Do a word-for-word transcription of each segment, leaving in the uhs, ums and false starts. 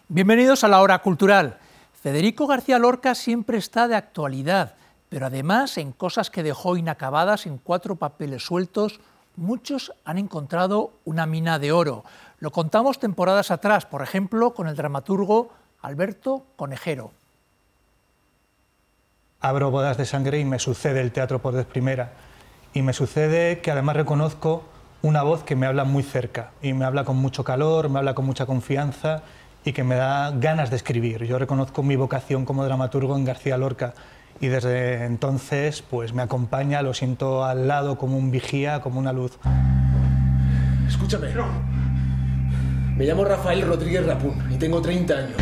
Bienvenidos a la Hora Cultural. Federico García Lorca siempre está de actualidad, pero además en cosas que dejó inacabadas en cuatro papeles sueltos, muchos han encontrado una mina de oro. Lo contamos temporadas atrás, por ejemplo, con el dramaturgo Alberto Conejero. Abro Bodas de Sangre y me sucede el teatro por vez primera. Y me sucede que además reconozco una voz que me habla muy cerca y me habla con mucho calor, me habla con mucha confianza y que me da ganas de escribir. Yo reconozco mi vocación como dramaturgo en García Lorca y desde entonces pues me acompaña, lo siento al lado como un vigía, como una luz. Escúchame, no. Me llamo Rafael Rodríguez Rapún y tengo treinta años.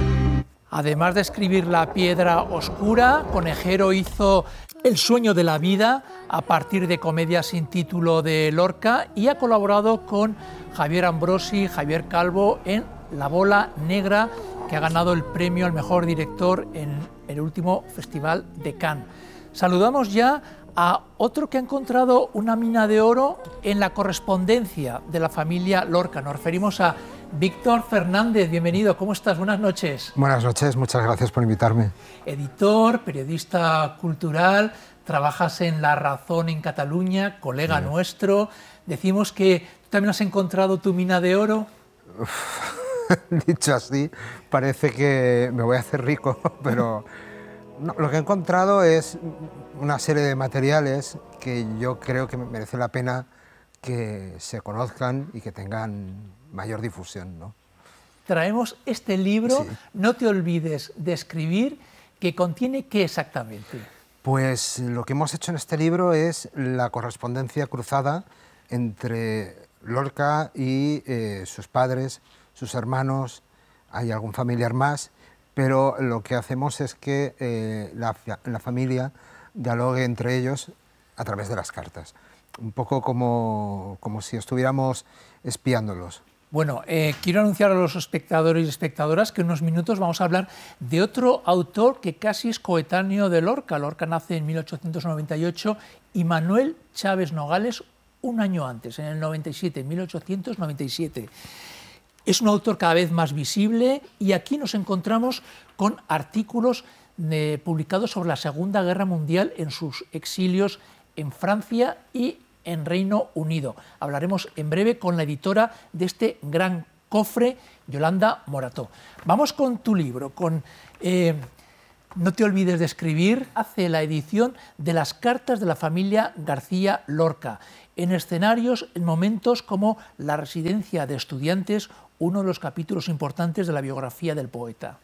Además de escribir La piedra oscura, Conejero hizo El sueño de la vida a partir de comedias sin título de Lorca y ha colaborado con Javier Ambrosi y Javier Calvo en La bola negra, que ha ganado el premio al mejor director en el último Festival de Cannes. Saludamos ya a otro que ha encontrado una mina de oro en la correspondencia de la familia Lorca. Nos referimos a Víctor Fernández. Bienvenido, ¿cómo estás? Buenas noches. Buenas noches, muchas gracias por invitarme. Editor, periodista cultural, trabajas en La Razón en Cataluña, colega sí. nuestro. Decimos que tú también has encontrado tu mina de oro. Uf, dicho así, parece que me voy a hacer rico, pero no, lo que he encontrado es una serie de materiales que yo creo que merece la pena que se conozcan y que tengan mayor difusión, ¿no? Traemos este libro, sí. No te olvides de escribir, que contiene ¿qué exactamente? Pues lo que hemos hecho en este libro es la correspondencia cruzada entre Lorca y eh, sus padres, sus hermanos, hay algún familiar más, pero lo que hacemos es que eh, la, la familia dialogue entre ellos a través de las cartas, un poco como, como si estuviéramos espiándolos. Bueno, eh, quiero anunciar a los espectadores y espectadoras que en unos minutos vamos a hablar de otro autor que casi es coetáneo de Lorca. Lorca nace en mil ochocientos noventa y ocho y Manuel Chávez Nogales un año antes, en el noventa y siete, mil ochocientos noventa y siete. Es un autor cada vez más visible y aquí nos encontramos con artículos de, publicados sobre la Segunda Guerra Mundial en sus exilios en Francia y en Reino Unido. Hablaremos en breve con la editora de este gran cofre, Yolanda Morató. Vamos con tu libro, con eh, No te olvides de escribir. Hace la edición de las cartas de la familia García Lorca, en escenarios, en momentos como la residencia de estudiantes, uno de los capítulos importantes de la biografía del poeta.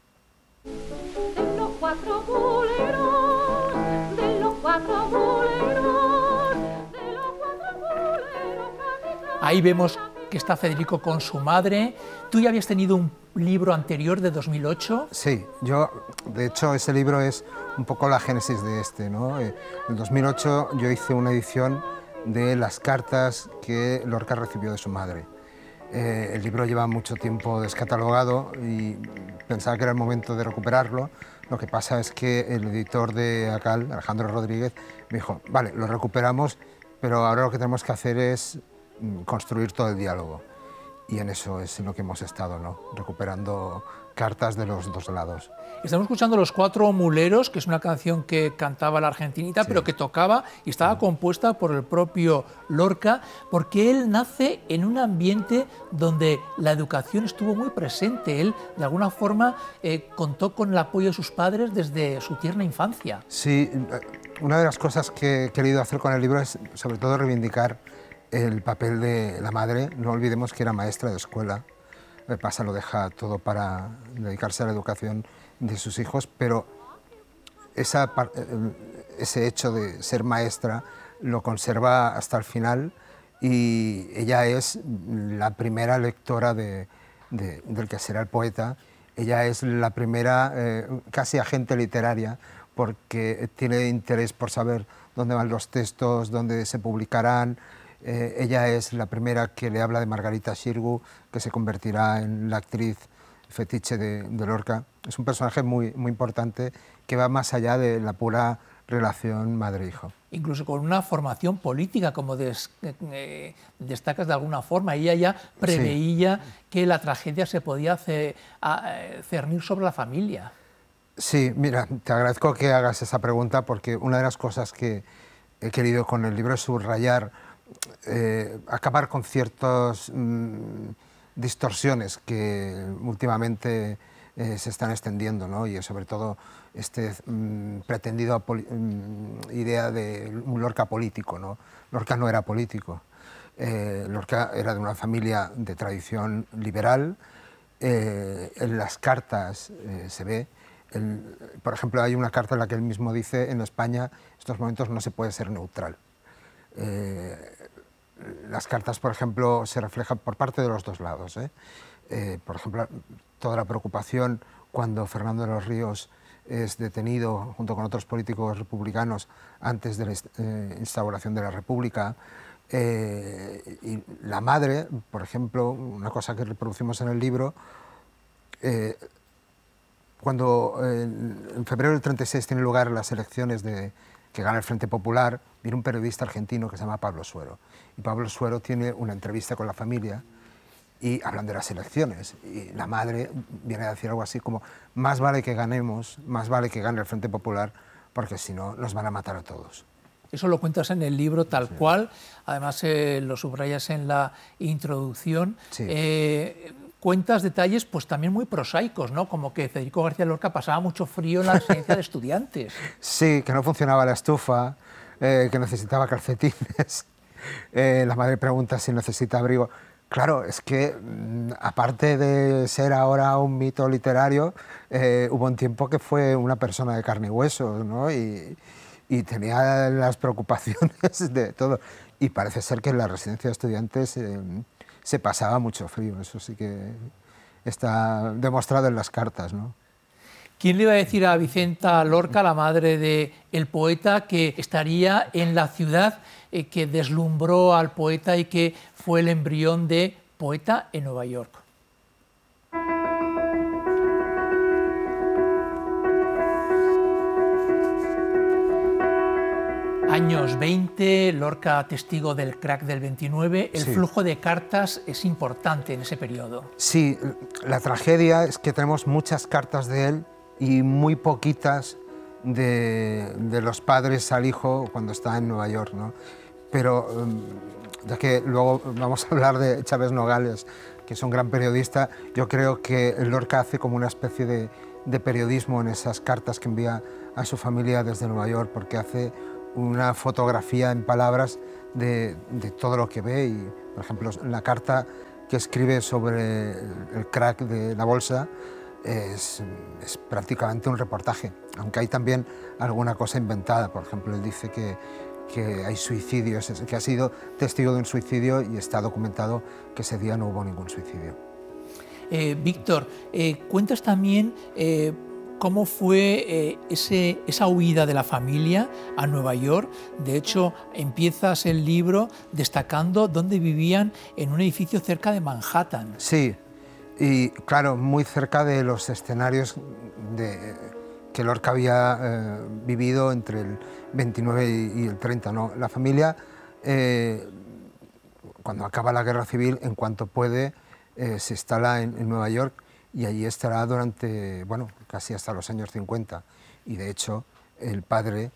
De los cuatro boleros, de los cuatro boleros, de los cuatro boleros, capitán. Ahí vemos que está Federico con su madre. ¿Tú ya habías tenido un libro anterior de dos mil ocho? Sí, yo, de hecho, ese libro es un poco la génesis de este, ¿no? En dos mil ocho yo hice una edición de las cartas que Lorca recibió de su madre. Eh, el libro lleva mucho tiempo descatalogado y pensaba que era el momento de recuperarlo. Lo que pasa es que el editor de ACAL, Alejandro Rodríguez, me dijo, vale, lo recuperamos, pero ahora lo que tenemos que hacer es construir todo el diálogo. Y en eso es en lo que hemos estado, ¿no? Recuperando cartas de los dos lados. Estamos escuchando Los Cuatro Muleros, que es una canción que cantaba la argentinita, sí. pero que tocaba y estaba sí. compuesta por el propio Lorca, porque él nace en un ambiente donde la educación estuvo muy presente. Él, de alguna forma, eh, contó con el apoyo de sus padres desde su tierna infancia. Sí, una de las cosas que he querido hacer con el libro es, sobre todo, reivindicar el papel de la madre. No olvidemos que era maestra de escuela. Lo que pasa, lo deja todo para dedicarse a la educación de sus hijos, pero esa, ese hecho de ser maestra lo conserva hasta el final y ella es la primera lectora de, de, del que será el poeta. Ella es la primera eh, casi agente literaria porque tiene interés por saber dónde van los textos, dónde se publicarán. Eh, ella es la primera que le habla de Margarita Xirgu, que se convertirá en la actriz fetiche de, de Lorca. Es un personaje muy, muy importante que va más allá de la pura relación madre-hijo. Incluso con una formación política, como des, eh, destacas de alguna forma. Ella ya preveía sí. que la tragedia se podía hacer, a, cernir sobre la familia. Sí, mira, te agradezco que hagas esa pregunta porque una de las cosas que he querido con el libro es subrayar, eh, acabar con ciertas mmm, distorsiones que últimamente eh, se están extendiendo, ¿no? Y sobre todo este mmm, pretendido mmm, idea de un Lorca político, ¿no? Lorca no era político, eh, Lorca era de una familia de tradición liberal, eh, en las cartas eh, se ve. El, por ejemplo, hay una carta en la que él mismo dice, en España, en estos momentos no se puede ser neutral. Eh, las cartas, por ejemplo, se reflejan por parte de los dos lados. ¿eh? Eh, por ejemplo, toda la preocupación cuando Fernando de los Ríos es detenido junto con otros políticos republicanos antes de la eh, instauración de la República. Eh, y la madre, por ejemplo, una cosa que reproducimos en el libro, eh, cuando eh, en febrero del treinta y seis tienen lugar las elecciones de, que gana el Frente Popular, viene un periodista argentino que se llama Pablo Suero. Y Pablo Suero tiene una entrevista con la familia y hablan de las elecciones. Y la madre viene a decir algo así como, más vale que ganemos, más vale que gane el Frente Popular, porque si no nos van a matar a todos. Eso lo cuentas en el libro tal sí. cual, además eh, lo subrayas en la introducción. Sí. Eh, cuentas detalles pues también muy prosaicos, ¿no? Como que Federico García Lorca pasaba mucho frío en la residencia de estudiantes. Sí, que no funcionaba la estufa, eh, que necesitaba calcetines. Eh, la madre pregunta si necesita abrigo. Claro, es que aparte de ser ahora un mito literario, eh, hubo un tiempo que fue una persona de carne y hueso, ¿no? Y, y tenía las preocupaciones de todo. Y parece ser que en la residencia de estudiantes eh, se pasaba mucho frío, eso sí que está demostrado en las cartas, ¿no? ¿Quién le iba a decir a Vicenta Lorca, la madre del poeta, que estaría en la ciudad eh, que deslumbró al poeta y que fue el embrión de Poeta en Nueva York? Años veinte, Lorca testigo del crack del veintinueve, el sí. flujo de cartas es importante en ese periodo. Sí, la tragedia es que tenemos muchas cartas de él y muy poquitas de, de los padres al hijo cuando está en Nueva York, ¿no? Pero ya que luego vamos a hablar de Chávez Nogales, que es un gran periodista, yo creo que Lorca hace como una especie de, de periodismo en esas cartas que envía a su familia desde Nueva York, porque hace una fotografía en palabras de, de todo lo que ve y, por ejemplo, la carta que escribe sobre el crack de la bolsa es, es prácticamente un reportaje, aunque hay también alguna cosa inventada. Por ejemplo, él dice que, que hay suicidios, que ha sido testigo de un suicidio y está documentado que ese día no hubo ningún suicidio. Eh, Víctor, eh, cuentas también eh, cómo fue eh, ese, esa huida de la familia a Nueva York. De hecho, empiezas el libro destacando dónde vivían, en un edificio cerca de Manhattan. Sí, y claro, muy cerca de los escenarios de, que Lorca había eh, vivido entre el veintinueve y el treinta, ¿no? La familia, eh, cuando acaba la guerra civil, en cuanto puede, eh, se instala en, en Nueva York, y allí estará durante, bueno, casi hasta los años cincuenta. Y de hecho, el padre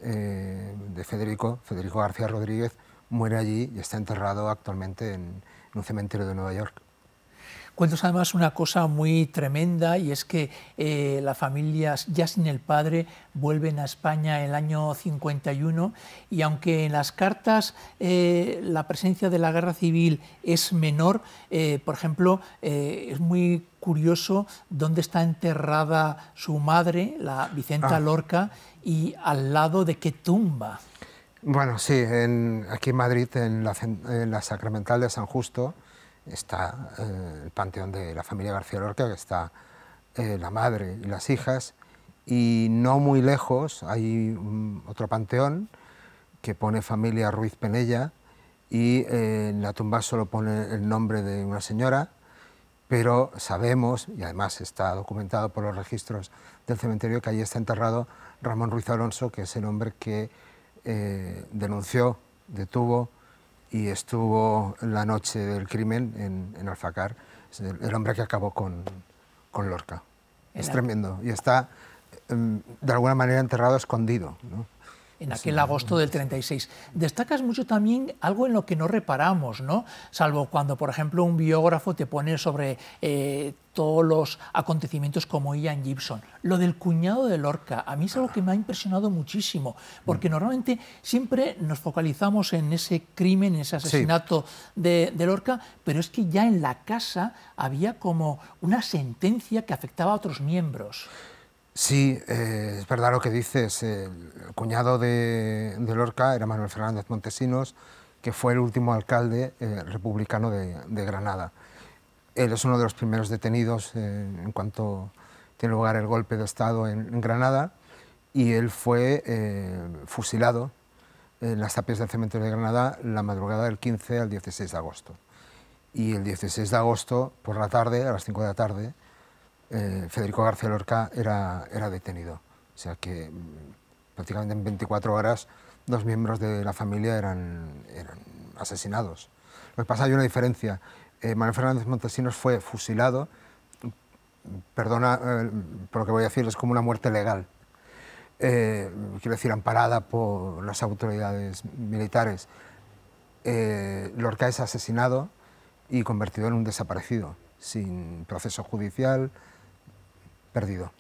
eh, de Federico, Federico García Rodríguez, muere allí y está enterrado actualmente en, en un cementerio de Nueva York. Cuentas además una cosa muy tremenda, y es que eh, las familias, ya sin el padre, vuelven a España en el año cincuenta y uno, y aunque en las cartas eh, la presencia de la guerra civil es menor, eh, por ejemplo, eh, es muy curioso dónde está enterrada su madre, la Vicenta ah. Lorca, y al lado de qué tumba. Bueno, sí, en, aquí en Madrid, en la, en la Sacramental de San Justo, está eh, el panteón de la familia García Lorca, que está eh, la madre y las hijas, y no muy lejos hay un, otro panteón que pone familia Ruiz Penella, y eh, en la tumba solo pone el nombre de una señora, pero sabemos, y además está documentado por los registros del cementerio, que allí está enterrado Ramón Ruiz Alonso, que es el hombre que eh, denunció, detuvo y estuvo la noche del crimen en, en Alfacar. Es el, el hombre que acabó con, con Lorca. Es tremendo y está de alguna manera enterrado, escondido, ¿no? En aquel agosto del treinta y seis. Destacas mucho también algo en lo que no reparamos, ¿no? Salvo cuando, por ejemplo, un biógrafo te pone sobre eh, todos los acontecimientos como Ian Gibson. Lo del cuñado de Lorca, a mí es algo que me ha impresionado muchísimo, porque normalmente siempre nos focalizamos en ese crimen, en ese asesinato sí. de, de Lorca, pero es que ya en la casa había como una sentencia que afectaba a otros miembros. Sí, eh, es verdad lo que dices. El cuñado de, de Lorca era Manuel Fernández Montesinos, que fue el último alcalde eh, republicano de, de Granada. Él es uno de los primeros detenidos eh, en cuanto tiene lugar el golpe de Estado en, en Granada, y él fue eh, fusilado en las tapias del cementerio de Granada la madrugada del quince al dieciséis de agosto. Y el dieciséis de agosto, por la tarde, a las cinco de la tarde, Eh, Federico García Lorca era, era detenido. O sea que mm, prácticamente en veinticuatro horas dos miembros de la familia eran, eran asesinados. Lo que pasa, hay una diferencia. Eh, Manuel Fernández Montesinos fue fusilado, perdona eh, por lo que voy a decir, es como una muerte legal. Eh, quiero decir, amparada por las autoridades militares. Eh, Lorca es asesinado y convertido en un desaparecido, sin proceso judicial, perdido.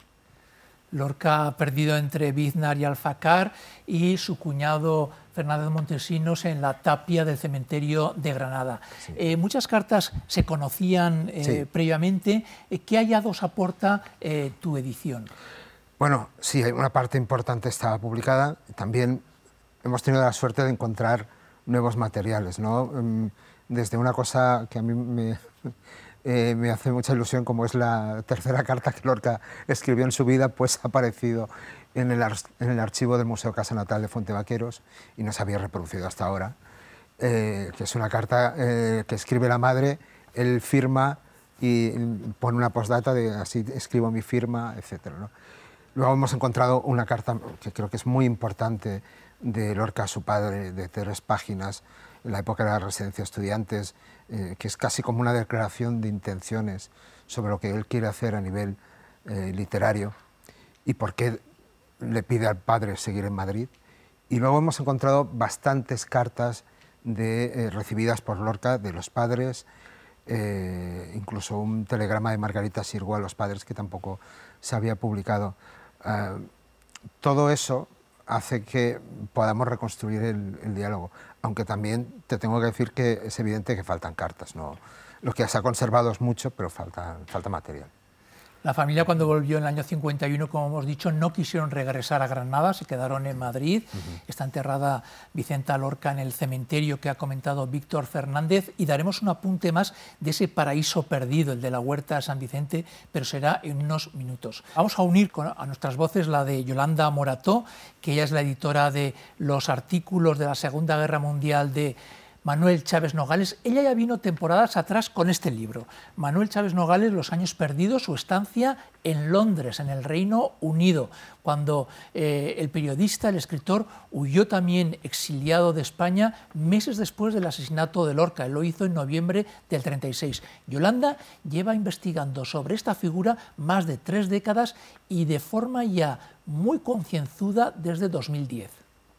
Lorca perdido entre Biznar y Alfacar, y su cuñado Fernández Montesinos en la tapia del cementerio de Granada. Sí. Eh, muchas cartas se conocían eh, sí. previamente. ¿Qué hallazgos aporta eh, tu edición? Bueno, sí, una parte importante estaba publicada. También hemos tenido la suerte de encontrar nuevos materiales, ¿no? Desde una cosa que a mí me... Eh, me hace mucha ilusión, como es la tercera carta que Lorca escribió en su vida, pues ha aparecido en el, en el archivo del Museo Casa Natal de Fuentevaqueros y no se había reproducido hasta ahora, eh, que es una carta eh, que escribe la madre, él firma y pone una postdata de así escribo mi firma, etcétera, ¿no? Luego hemos encontrado una carta que creo que es muy importante de Lorca a su padre, de tres páginas, en la época de la residencia de estudiantes, eh, que es casi como una declaración de intenciones sobre lo que él quiere hacer a nivel eh, literario y por qué le pide al padre seguir en Madrid. Y luego hemos encontrado bastantes cartas de, eh, recibidas por Lorca de los padres, eh, incluso un telegrama de Margarita Sirgo a los padres que tampoco se había publicado. Uh, todo eso hace que podamos reconstruir el, el diálogo, aunque también te tengo que decir que es evidente que faltan cartas, ¿no? Lo que se ha conservado es mucho, pero falta, falta material. La familia, cuando volvió en el año cincuenta y uno, como hemos dicho, no quisieron regresar a Granada, se quedaron en Madrid. Uh-huh. Está enterrada Vicenta Lorca en el cementerio que ha comentado Víctor Fernández, y daremos un apunte más de ese paraíso perdido, el de la Huerta de San Vicente, pero será en unos minutos. Vamos a unir con, a nuestras voces la de Yolanda Morató, que ella es la editora de los artículos de la Segunda Guerra Mundial de Manuel Chaves Nogales. Ella ya vino temporadas atrás con este libro, Manuel Chaves Nogales, Los años perdidos, su estancia en Londres, en el Reino Unido, cuando eh, el periodista, el escritor, huyó también exiliado de España meses después del asesinato de Lorca. Él lo hizo en noviembre del treinta y seis. Yolanda lleva investigando sobre esta figura más de tres décadas y de forma ya muy concienzuda desde dos mil diez.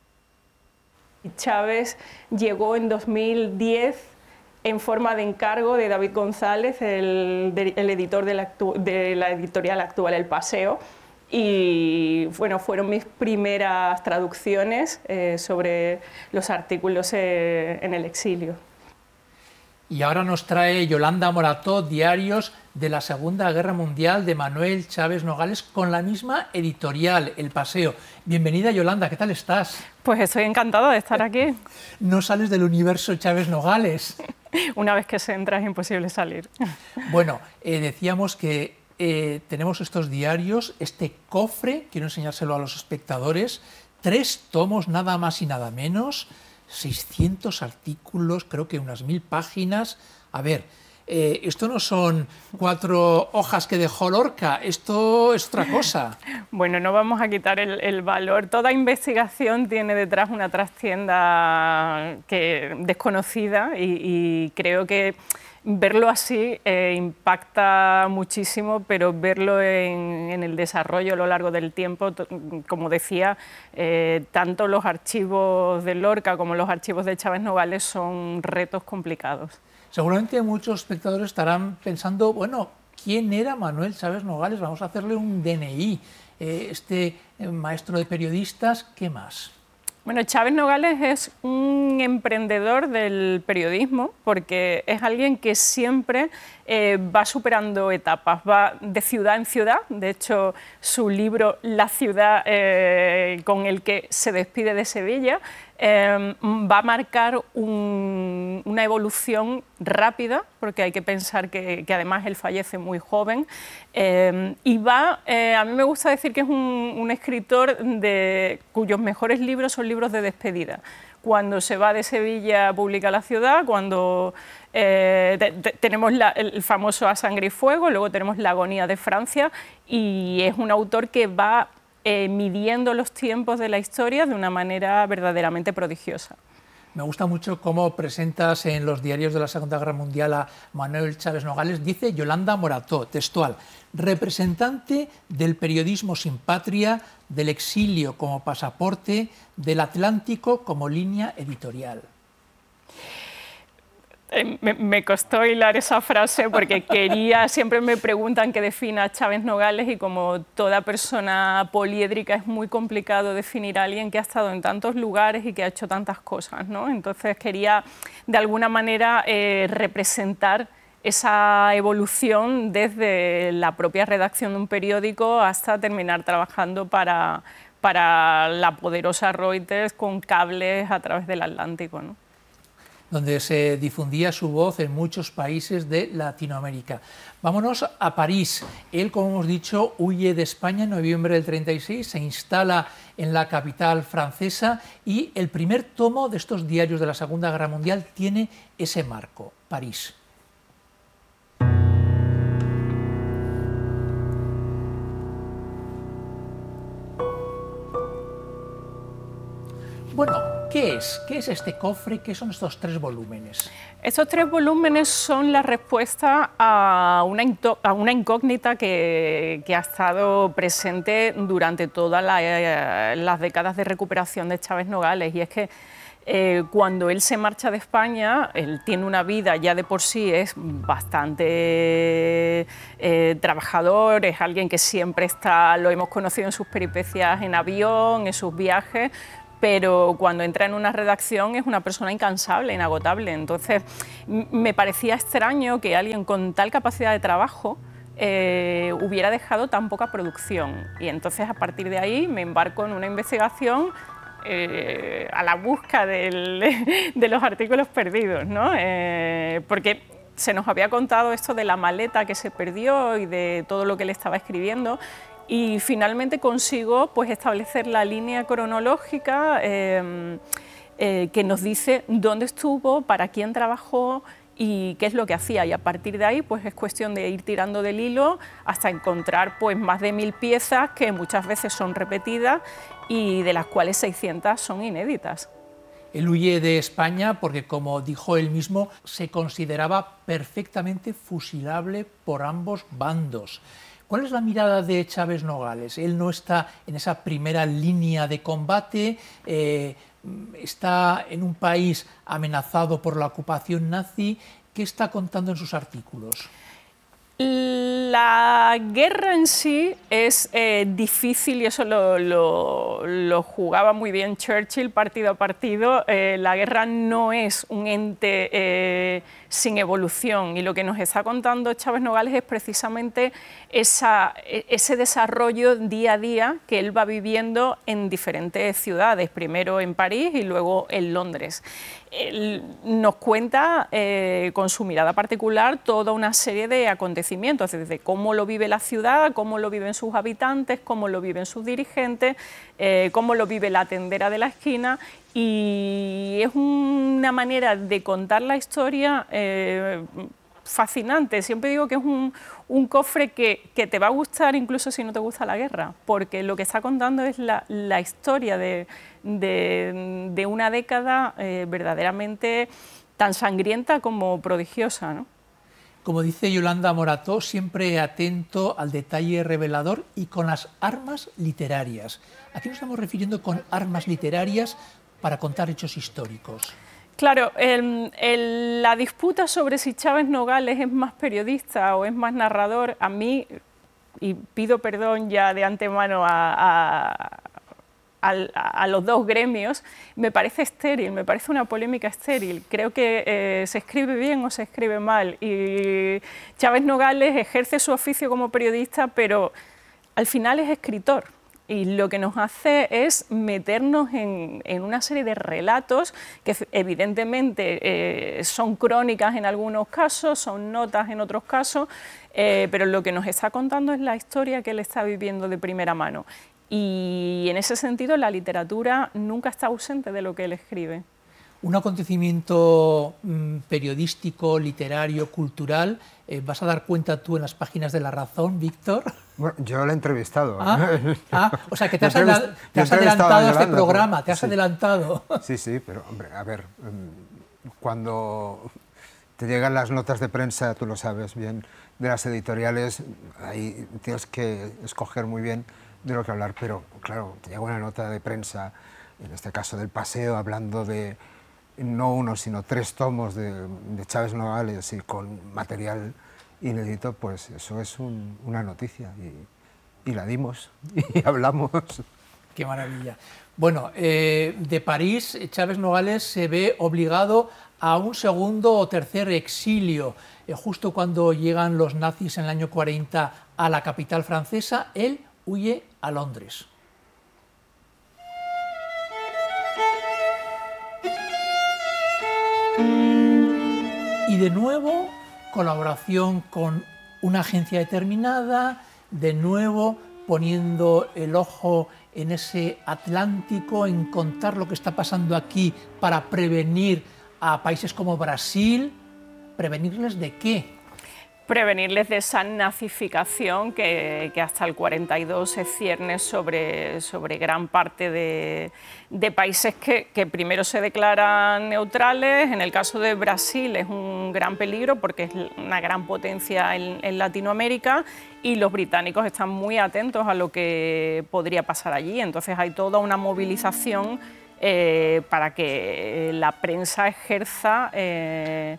Chaves llegó en dos mil diez en forma de encargo de David González, el, de, el editor de la, de la editorial actual El Paseo, y bueno, fueron mis primeras traducciones eh, sobre los artículos eh, en el exilio. Y ahora nos trae Yolanda Morató diarios de la Segunda Guerra Mundial de Manuel Chaves Nogales con la misma editorial, El Paseo. Bienvenida, Yolanda, ¿qué tal estás? Pues estoy encantada de estar aquí. No sales del universo Chaves Nogales. Una vez que se entra es imposible salir. Bueno, eh, decíamos que eh, tenemos estos diarios, este cofre, quiero enseñárselo a los espectadores, tres tomos nada más y nada menos, seiscientos artículos, creo que unas mil páginas. A ver, eh, esto no son cuatro hojas que dejó Lorca, esto es otra cosa. Bueno, no vamos a quitar el, el valor. Toda investigación tiene detrás una trastienda que, desconocida y, y creo que verlo así eh, impacta muchísimo, pero verlo en, en el desarrollo a lo largo del tiempo, como decía, eh, tanto los archivos de Lorca como los archivos de Chávez Nogales son retos complicados. Seguramente muchos espectadores estarán pensando, bueno, ¿quién era Manuel Chávez Nogales? Vamos a hacerle un D N I. Eh, este eh, maestro de periodistas, ¿qué más? Bueno, Chávez Nogales es un emprendedor del periodismo porque es alguien que siempre eh, va superando etapas, va de ciudad en ciudad. De hecho, su libro La ciudad eh, con el que se despide de Sevilla eh, va a marcar un, una evolución rápida, porque hay que pensar que, que además él fallece muy joven, eh, y va, eh, a mí me gusta decir que es un, un escritor de, cuyos mejores libros son libros de despedida. Cuando se va de Sevilla publica La ciudad, cuando eh, te, te, tenemos la, el famoso A sangre y fuego, luego tenemos La agonía de Francia, y es un autor que va eh, midiendo los tiempos de la historia de una manera verdaderamente prodigiosa. Me gusta mucho cómo presentas en los diarios de la Segunda Guerra Mundial a Manuel Chávez Nogales. Dice Yolanda Morató, textual, representante del periodismo sin patria, del exilio como pasaporte, del Atlántico como línea editorial. Eh, me, me costó hilar esa frase porque quería, siempre me preguntan qué define a Chávez Nogales y como toda persona poliédrica es muy complicado definir a alguien que ha estado en tantos lugares y que ha hecho tantas cosas, ¿no? Entonces quería de alguna manera eh, representar esa evolución desde la propia redacción de un periódico hasta terminar trabajando para, para la poderosa Reuters con cables a través del Atlántico, ¿no? Donde se difundía su voz en muchos países de Latinoamérica. Vámonos a París. Él, como hemos dicho, huye de España en noviembre del treinta y seis, se instala en la capital francesa y el primer tomo de estos diarios de la Segunda Guerra Mundial tiene ese marco, París. Bueno, ¿qué es? ¿Qué es este cofre? ¿Qué son estos tres volúmenes? Estos tres volúmenes son la respuesta a una, a una incógnita que, que ha estado presente durante todas la, las décadas de recuperación de Chávez Nogales, y es que eh, cuando él se marcha de España, él tiene una vida ya de por sí, es bastante eh, trabajador, es alguien que siempre está, lo hemos conocido en sus peripecias en avión, en sus viajes, pero cuando entra en una redacción es una persona incansable, inagotable. Entonces, me parecía extraño que alguien con tal capacidad de trabajo eh, hubiera dejado tan poca producción. Y entonces, a partir de ahí, me embarco en una investigación eh, a la busca del, de los artículos perdidos, ¿no? Eh, porque se nos había contado esto de la maleta que se perdió y de todo lo que él estaba escribiendo, y finalmente consigo pues, establecer la línea cronológica eh, eh, que nos dice dónde estuvo, para quién trabajó y qué es lo que hacía, y a partir de ahí pues, es cuestión de ir tirando del hilo hasta encontrar pues, más de mil piezas que muchas veces son repetidas y de las cuales seiscientas son inéditas. Él huye de España porque, como dijo él mismo, se consideraba perfectamente fusilable por ambos bandos. ¿Cuál es la mirada de Chávez Nogales? Él no está en esa primera línea de combate, eh, está en un país amenazado por la ocupación nazi. ¿Qué está contando en sus artículos? La guerra en sí es eh, difícil y eso lo, lo, lo jugaba muy bien Churchill partido a partido. Eh, la guerra no es un ente eh, sin evolución, y lo que nos está contando Chávez Nogales es precisamente esa, ese desarrollo día a día que él va viviendo en diferentes ciudades, primero en París y luego en Londres. Él nos cuenta eh, con su mirada particular toda una serie de acontecimientos, desde cómo lo vive la ciudad, cómo lo viven sus habitantes, cómo lo viven sus dirigentes, eh, cómo lo vive la tendera de la esquina, y es una manera de contar la historia eh, fascinante. Siempre digo que es un, un cofre que, que te va a gustar incluso si no te gusta la guerra, porque lo que está contando es la, la historia de, de, de una década eh, verdaderamente tan sangrienta como prodigiosa, ¿no? Como dice Yolanda Morató, siempre atento al detalle revelador y con las armas literarias. ¿A qué nos estamos refiriendo con armas literarias para contar hechos históricos? Claro, el, el, la disputa sobre si Chávez Nogales es más periodista o es más narrador, a mí, y pido perdón ya de antemano a, a, a, a los dos gremios, me parece estéril, me parece una polémica estéril. Creo que eh, se escribe bien o se escribe mal, y Chávez Nogales ejerce su oficio como periodista, pero al final es escritor. Y lo que nos hace es meternos en, en una serie de relatos que evidentemente eh, son crónicas en algunos casos, son notas en otros casos, eh, pero lo que nos está contando es la historia que él está viviendo de primera mano. Y en ese sentido la literatura nunca está ausente de lo que él escribe. Un acontecimiento mmm, periodístico, literario, cultural, eh, ¿vas a dar cuenta tú en las páginas de La Razón, Víctor? Bueno, yo lo he entrevistado. Ah, ah, o sea que te has, adela te has adelantado a este programa, te has sí. adelantado. Sí, sí, pero hombre, a ver, cuando te llegan las notas de prensa, tú lo sabes bien, de las editoriales, ahí tienes que escoger muy bien de lo que hablar, pero claro, te llega una nota de prensa, en este caso del Paseo, hablando de no uno, sino tres tomos de, de Chávez Nogales y con material inédito, pues eso es un, una noticia y, y la dimos y hablamos. Qué maravilla. Bueno, eh, de París, Chávez Nogales se ve obligado a un segundo o tercer exilio. Eh, justo cuando llegan los nazis en el año cuarenta a la capital francesa, él huye a Londres. Y de nuevo, colaboración con una agencia determinada, de nuevo poniendo el ojo en ese Atlántico, en contar lo que está pasando aquí para prevenir a países como Brasil. ¿Prevenirles de qué? Prevenirles de esa nazificación que, que hasta el cuarenta y dos se cierne sobre, sobre gran parte de, de países que, que primero se declaran neutrales. En el caso de Brasil es un gran peligro porque es una gran potencia en, en Latinoamérica y los británicos están muy atentos a lo que podría pasar allí. Entonces hay toda una movilización eh, para que la prensa ejerza eh,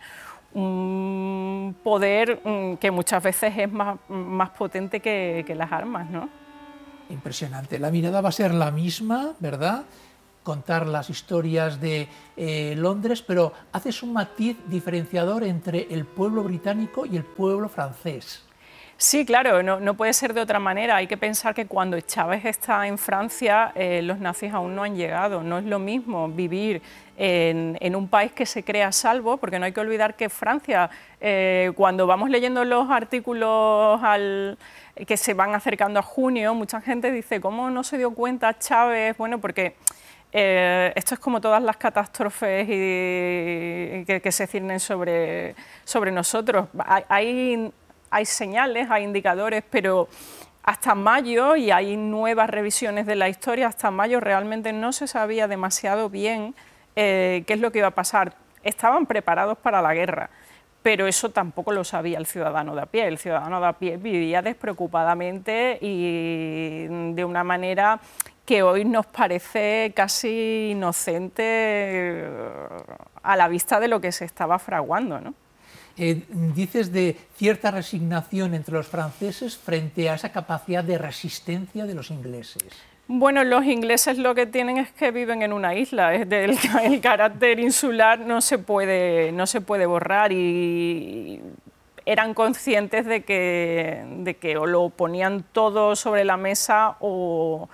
un poder que muchas veces es más, más potente que, que las armas, ¿no? Impresionante. La mirada va a ser la misma, ¿verdad? Contar las historias de eh, Londres, pero haces un matiz diferenciador entre el pueblo británico y el pueblo francés. Sí, claro, no, no puede ser de otra manera. Hay que pensar que cuando Chávez está en Francia, eh, los nazis aún no han llegado. No es lo mismo vivir en, en un país que se crea a salvo, porque no hay que olvidar que Francia, eh, cuando vamos leyendo los artículos al, que se van acercando a junio, mucha gente dice, ¿cómo no se dio cuenta Chávez? Bueno, porque eh, esto es como todas las catástrofes y, y que, que se cierne sobre, sobre nosotros. Hay, hay Hay señales, hay indicadores, pero hasta mayo, y hay nuevas revisiones de la historia, hasta mayo realmente no se sabía demasiado bien eh, qué es lo que iba a pasar. Estaban preparados para la guerra, pero eso tampoco lo sabía el ciudadano de a pie. El ciudadano de a pie vivía despreocupadamente y de una manera que hoy nos parece casi inocente a la vista de lo que se estaba fraguando, ¿no? Eh, dices de cierta resignación entre los franceses frente a esa capacidad de resistencia de los ingleses. Bueno, los ingleses lo que tienen es que viven en una isla, es del, el carácter insular no se puede, no se puede borrar y eran conscientes de que, de que o lo ponían todo sobre la mesa o,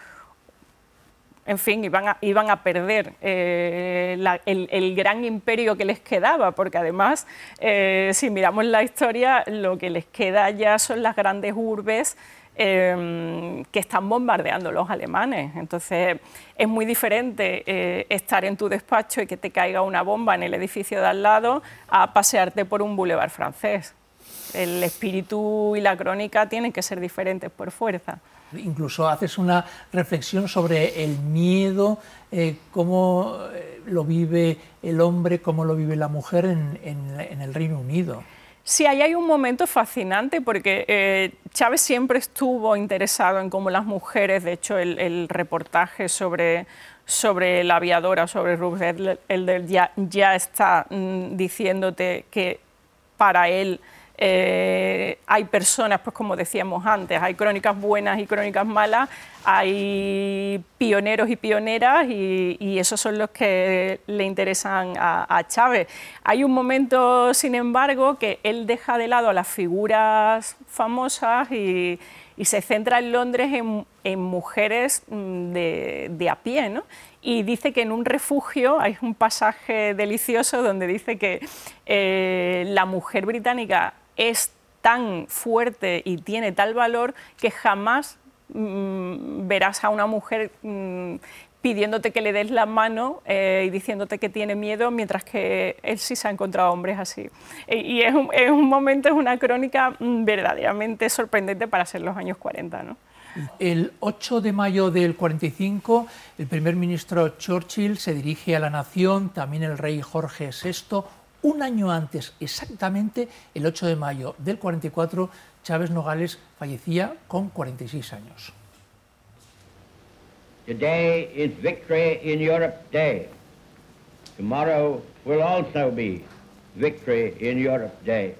en fin, iban a, iban a perder eh, la, el, el gran imperio que les quedaba, porque además, eh, si miramos la historia, lo que les queda ya son las grandes urbes eh, que están bombardeando los alemanes. Entonces, es muy diferente eh, estar en tu despacho y que te caiga una bomba en el edificio de al lado a pasearte por un bulevar francés. el espíritu y la crónica tienen que ser diferentes por fuerza. Incluso haces una reflexión sobre el miedo, eh, cómo lo vive el hombre, cómo lo vive la mujer en, en, en el Reino Unido. Sí, ahí hay un momento fascinante porque eh, Chávez siempre estuvo interesado en cómo las mujeres, de hecho el, el reportaje sobre, sobre la aviadora, sobre Ruth Elder, ya, ya está mm, diciéndote que para él Eh, hay personas, pues como decíamos antes, hay crónicas buenas y crónicas malas, hay pioneros y pioneras y, y esos son los que le interesan a, a Chávez. Hay un momento, sin embargo, que él deja de lado a las figuras famosas y, y se centra en Londres en, en mujeres de, de a pie, ¿no? Y dice que en un refugio hay un pasaje delicioso donde dice que eh, la mujer británica es tan fuerte y tiene tal valor que jamás mmm, verás a una mujer mmm, pidiéndote que le des la mano eh, y diciéndote que tiene miedo, mientras que él sí se ha encontrado hombres así. Y es un, es un momento, es una crónica mmm, verdaderamente sorprendente para ser los años cuarenta, ¿no? El ocho de mayo del cuarenta y cinco, el primer ministro Churchill se dirige a la nación, también el rey Jorge sexto. Un año antes, exactamente el ocho de mayo del cuarenta y cuatro, Chávez Nogales fallecía con cuarenta y seis años. Today is Victory in Europe Day. Tomorrow will also be Victory in Europe Day.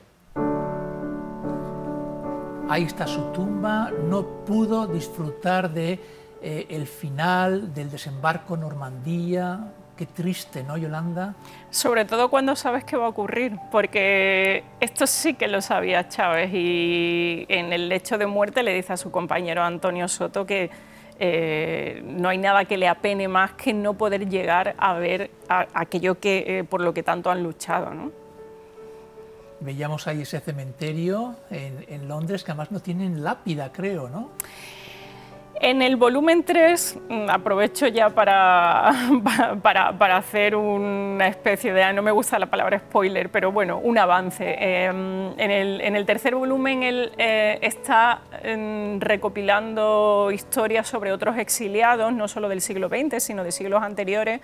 Ahí está su tumba, no pudo disfrutar de eh, el final del desembarco en Normandía. Qué triste, ¿no, Yolanda? Sobre todo cuando sabes qué va a ocurrir, porque esto sí que lo sabía Chávez y en el lecho de muerte le dice a su compañero Antonio Soto que eh, no hay nada que le apene más que no poder llegar a ver a, a aquello que, eh, por lo que tanto han luchado, ¿no? Veíamos ahí ese cementerio en, en Londres, que además no tienen lápida, creo, ¿no? En el volumen tres, aprovecho ya para, para, para hacer una especie de, no me gusta la palabra spoiler, pero bueno, un avance. Eh, en, el, en el tercer volumen él eh, está eh, recopilando historias sobre otros exiliados, no solo del siglo veinte, sino de siglos anteriores,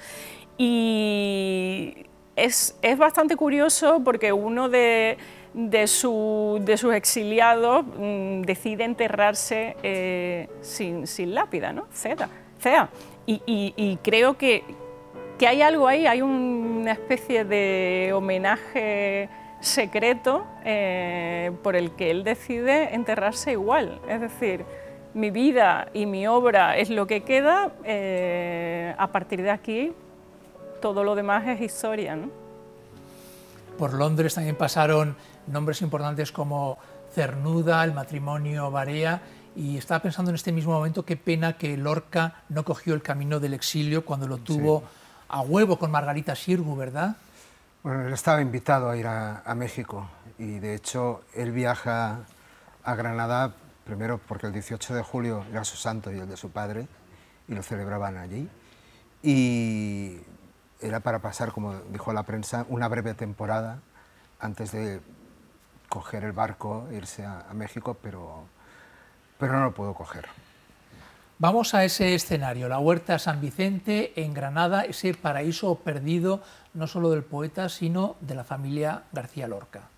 y es, es bastante curioso porque uno de... De, su, de sus exiliados mmm, decide enterrarse eh, sin, sin lápida, ¿no? Ceda, cea. Y, y, y creo que, que hay algo ahí, hay un, una especie de homenaje secreto eh, por el que él decide enterrarse igual. Es decir, mi vida y mi obra es lo que queda, eh, a partir de aquí todo lo demás es historia, ¿no? Por Londres también pasaron nombres importantes como Cernuda, el matrimonio Barea, y estaba pensando en este mismo momento qué pena que Lorca no cogió el camino del exilio cuando lo tuvo sí. a huevo con Margarita Xirgu, ¿verdad? Bueno, él estaba invitado a ir a, a México y de hecho él viaja a Granada primero porque el dieciocho de julio era su santo y el de su padre y lo celebraban allí, y era para pasar, como dijo la prensa, una breve temporada antes de coger el barco e irse a, a México, pero, pero no lo pudo coger. Vamos a ese escenario, la Huerta San Vicente en Granada, ese paraíso perdido no solo del poeta, sino de la familia García Lorca.